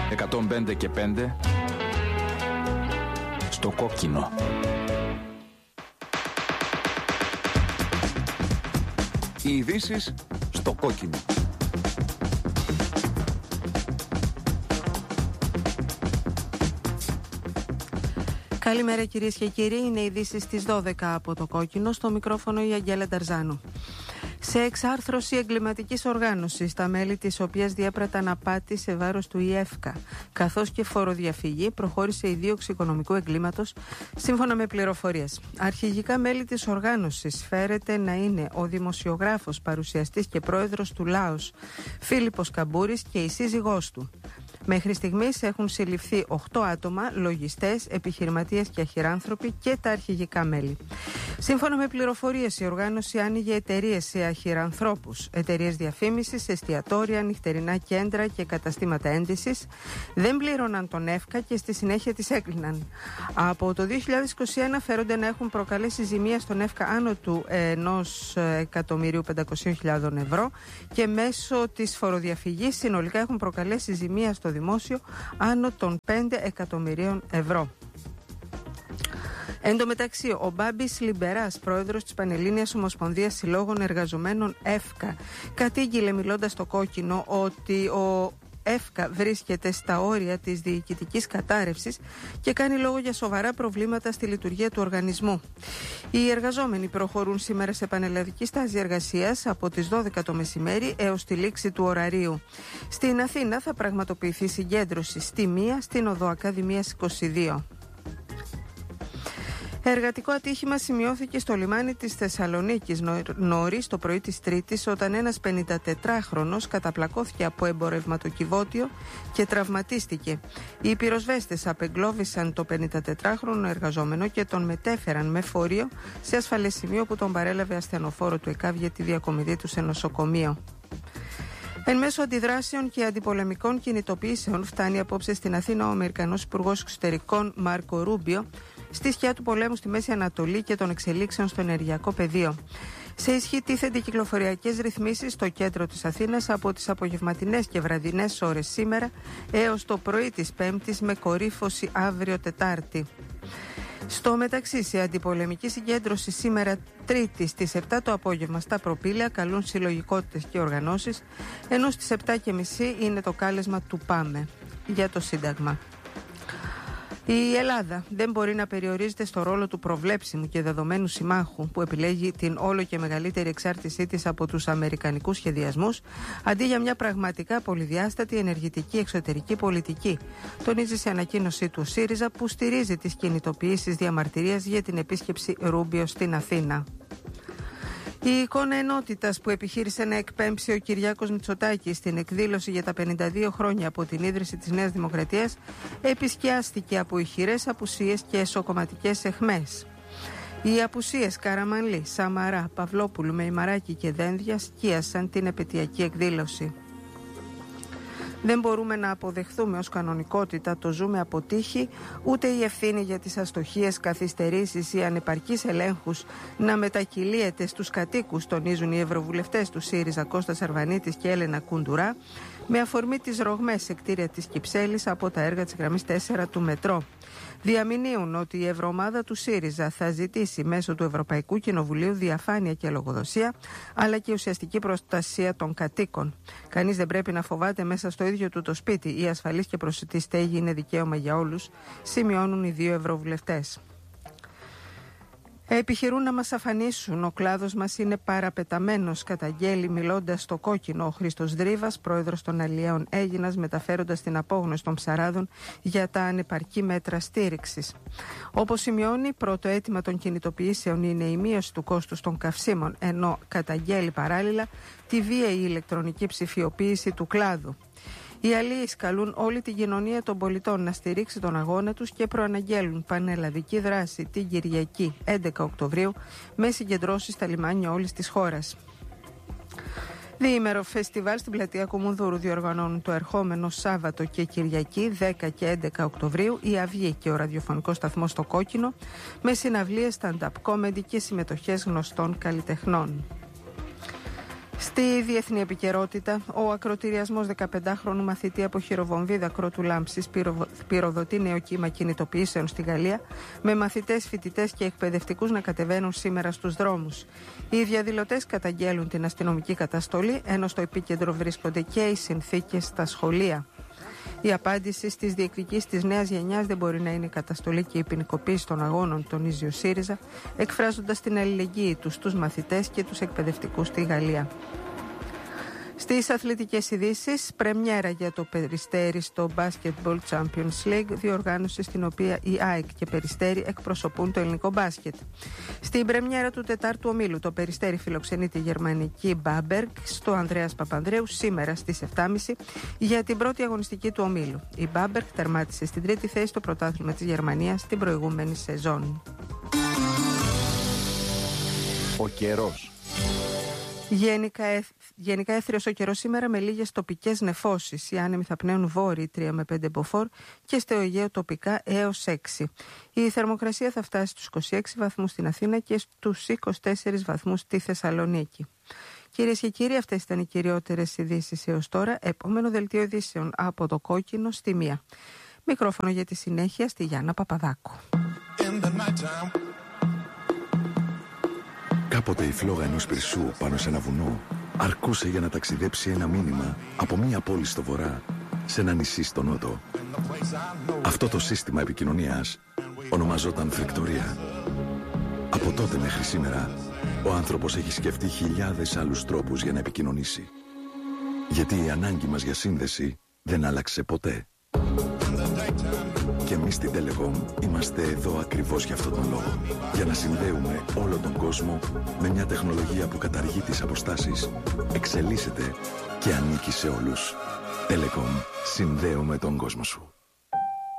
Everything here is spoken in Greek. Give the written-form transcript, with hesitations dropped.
105 και 5 στο κόκκινο. Οι ειδήσεις στο κόκκινο. Καλημέρα κυρίες και κύριοι, είναι οι ειδήσεις στις 12 από το κόκκινο, στο μικρόφωνο η Αγγέλα Νταρζάνου. Σε εξάρθρωση εγκληματικής οργάνωσης, τα μέλη της οποίας διέπραταν απάτη σε βάρος του ΙΕΦΚΑ, καθώς και φοροδιαφυγή, προχώρησε η δίωξη οικονομικού εγκλήματος, σύμφωνα με πληροφορίες. Αρχηγικά μέλη της οργάνωσης φέρεται να είναι ο δημοσιογράφος, παρουσιαστής και πρόεδρος του ΛΑΟΣ, Φίλιππος Καμπούρης, και η σύζυγός του. Μέχρι στιγμής έχουν συλληφθεί 8 άτομα, λογιστές, επιχειρηματίες και αχυράνθρωποι και τα αρχηγικά μέλη. Σύμφωνα με πληροφορίες, η οργάνωση άνοιγε εταιρείες σε αχυρανθρώπους, εταιρείες διαφήμισης, εστιατόρια, νυχτερινά κέντρα και καταστήματα ένδυσης. Δεν πλήρωναν τον ΕΦΚΑ και στη συνέχεια τις έκλειναν. Από το 2021 φέρονται να έχουν προκαλέσει ζημία στον ΕΦΚΑ άνω του 1.500.000 ευρώ και μέσω της φοροδιαφυγής συνολικά έχουν προκαλέσει ζημία στο δημόσιο άνω των 5 εκατομμυρίων ευρώ. Εν τω μεταξύ, ο Μπάμπης Λιμπεράς, πρόεδρος της Πανελλήνιας Ομοσπονδίας Συλλόγων Εργαζομένων ΕΦΚΑ, κατήγγειλε μιλώντας στο κόκκινο ότι ο ΕΦΚΑ βρίσκεται στα όρια της διοικητικής κατάρρευσης και κάνει λόγο για σοβαρά προβλήματα στη λειτουργία του οργανισμού. Οι εργαζόμενοι προχωρούν σήμερα σε πανελλαδική στάση εργασίας από τις 12 το μεσημέρι έως τη λήξη του ωραρίου. Στην Αθήνα θα πραγματοποιηθεί συγκέντρωση στη 1 στην οδό Ακαδημίας 22. Εργατικό ατύχημα σημειώθηκε στο λιμάνι της Θεσσαλονίκης νωρίς το πρωί της Τρίτης, όταν ένας 54χρονος καταπλακώθηκε από εμπορευματοκιβώτιο και τραυματίστηκε. Οι πυροσβέστες απεγκλώβησαν το 54χρονο εργαζόμενο και τον μετέφεραν με φορείο σε ασφαλές σημείο, που τον παρέλαβε ασθενοφόρο του ΕΚΑΒ για τη διακομιδή του σε νοσοκομείο. Εν μέσω αντιδράσεων και αντιπολεμικών κινητοποιήσεων, φτάνει απόψε στην Αθήνα ο Αμερικανός Υπουργός Εξωτερικών Μάρκο Ρούμπιο στη σκιά του πολέμου στη Μέση Ανατολή και των εξελίξεων στο ενεργειακό πεδίο. Σε ισχύ τίθενται κυκλοφοριακές ρυθμίσεις στο κέντρο της Αθήνας από τις απογευματινές και βραδινές ώρες σήμερα έως το πρωί της Πέμπτης, με κορύφωση αύριο Τετάρτη. Στο μεταξύ, σε αντιπολεμική συγκέντρωση σήμερα Τρίτη στις 7 το απόγευμα στα Προπήλαια καλούν συλλογικότητες και οργανώσεις, ενώ στις 7.30 είναι το κάλεσμα του ΠΑΜΕ για το Σύνταγμα. Η Ελλάδα δεν μπορεί να περιορίζεται στο ρόλο του προβλέψιμου και δεδομένου συμμάχου που επιλέγει την όλο και μεγαλύτερη εξάρτησή της από τους αμερικανικούς σχεδιασμούς, αντί για μια πραγματικά πολυδιάστατη ενεργητική εξωτερική πολιτική, τονίζει σε ανακοίνωσή του ο ΣΥΡΙΖΑ, που στηρίζει τις κινητοποιήσεις διαμαρτυρίας για την επίσκεψη Ρούμπιο στην Αθήνα. Η εικόνα ενότητας που επιχείρησε να εκπέμψει ο Κυριάκος Μητσοτάκης στην εκδήλωση για τα 52 χρόνια από την ίδρυση της Νέας Δημοκρατίας επισκιάστηκε από ηχηρές απουσίες και εσωκομματικές αιχμές. Οι απουσίες Καραμανλή, Σαμαρά, Παυλόπουλου, Μεϊμαράκη και Δένδια σκίασαν την επετειακή εκδήλωση. Δεν μπορούμε να αποδεχθούμε ως κανονικότητα το ζούμε από τύχη, ούτε η ευθύνη για τις αστοχίες, καθυστερήσεις ή ανεπαρκείς ελέγχους να μετακυλίεται στους κατοίκους, τονίζουν οι ευρωβουλευτές του ΣΥΡΙΖΑ Κώστας Αρβανίτης και Έλενα Κουντουρά, με αφορμή τις ρογμές σε κτίρια της Κυψέλης από τα έργα της γραμμής 4 του μετρό. Διαμηνύουν ότι η ευρωομάδα του ΣΥΡΙΖΑ θα ζητήσει μέσω του Ευρωπαϊκού Κοινοβουλίου διαφάνεια και λογοδοσία, αλλά και ουσιαστική προστασία των κατοίκων. Κανείς δεν πρέπει να φοβάται μέσα στο ίδιο του το σπίτι. Η ασφαλής και προσιτή στέγη είναι δικαίωμα για όλους, σημειώνουν οι δύο ευρωβουλευτές. Επιχειρούν να μας αφανίσουν. Ο κλάδος μας είναι παραπεταμένος, καταγγέλει μιλώντας στο κόκκινο ο Χρήστος Δρίβας, πρόεδρος των Αλλιέων Αίγινας, μεταφέροντας την απόγνωση των ψαράδων για τα ανεπαρκή μέτρα στήριξης. Όπως σημειώνει, πρώτο αίτημα των κινητοποιήσεων είναι η μείωση του κόστους των καυσίμων, ενώ καταγγέλει παράλληλα τη βίαιη ηλεκτρονική ψηφιοποίηση του κλάδου. Οι αλλοίς καλούν όλη την κοινωνία των πολιτών να στηρίξει τον αγώνα τους και προαναγγέλουν πανελλαδική δράση την Κυριακή 11 Οκτωβρίου με συγκεντρώσεις στα λιμάνια όλης της χώρας. Διήμερο φεστιβάλ στην πλατεία Κουμουνδούρου διοργανώνουν το ερχόμενο Σάββατο και Κυριακή 10 και 11 Οκτωβρίου η Αυγή και ο ραδιοφωνικός σταθμός στο Κόκκινο, με συναυλίες stand-up comedy και συμμετοχές γνωστών καλλιτεχνών. Στη διεθνή επικαιρότητα, ο ακροτηριασμός 15χρονου μαθητή από χειροβομβίδα δακρότου λάμψης πυροδοτεί νέο κύμα κινητοποιήσεων στη Γαλλία, με μαθητές, φοιτητές και εκπαιδευτικούς να κατεβαίνουν σήμερα στους δρόμους. Οι διαδηλωτές καταγγέλουν την αστυνομική καταστολή, ενώ στο επίκεντρο βρίσκονται και οι συνθήκες στα σχολεία. Η απάντηση στις διεκδικήσεις της νέας γενιάς δεν μπορεί να είναι η καταστολή και η ποινικοποίηση των αγώνων, τονίζει ο ΣΥΡΙΖΑ, εκφράζοντας την αλληλεγγύη τους στους μαθητές και τους εκπαιδευτικούς στη Γαλλία. Στις αθλητικές ειδήσεις, πρεμιέρα για το Περιστέρι στο Basketball Champions League, διοργάνωση στην οποία η ΑΕΚ και Περιστέρι εκπροσωπούν το ελληνικό μπάσκετ. Στην πρεμιέρα του τετάρτου ομίλου, το Περιστέρι φιλοξενεί τη γερμανική Μπάμπεργκ στο Ανδρέας Παπανδρέου σήμερα στις 7.30 για την πρώτη αγωνιστική του ομίλου. Η Μπάμπεργκ τερμάτισε στην τρίτη θέση στο πρωτάθλημα της Γερμανίας την προηγούμενη σεζόν. Ο καιρός. Γενικά έθριος ο καιρός σήμερα με λίγες τοπικές νεφώσεις. Οι άνεμοι θα πνέουν βόρειοι 3 με 5 μποφόρ και στο Αιγαίο τοπικά έως 6. Η θερμοκρασία θα φτάσει στους 26 βαθμούς στην Αθήνα και στους 24 βαθμούς στη Θεσσαλονίκη. Κυρίες και κύριοι, αυτές ήταν οι κυριότερες ειδήσεις έως τώρα. Επόμενο δελτίο ειδήσεων από το Κόκκινο στη 1. Μικρόφωνο για τη συνέχεια στη Γιάννα Παπαδάκου. Κάποτε η φλόγα ενός πυρσού πάνω σε ένα βουνό αρκούσε για να ταξιδέψει ένα μήνυμα από μία πόλη στο βορρά σε ένα νησί στο νότο. Αυτό το σύστημα επικοινωνίας ονομαζόταν φρικτορία. Από τότε μέχρι σήμερα, ο άνθρωπος έχει σκεφτεί χιλιάδες άλλους τρόπους για να επικοινωνήσει. Γιατί η ανάγκη μας για σύνδεση δεν άλλαξε ποτέ. Και εμείς στην Telecom είμαστε εδώ ακριβώς για αυτόν τον λόγο. Για να συνδέουμε όλο τον κόσμο με μια τεχνολογία που καταργεί τις αποστάσεις, εξελίσσεται και ανήκει σε όλους. Telecom, συνδέουμε τον κόσμο σου.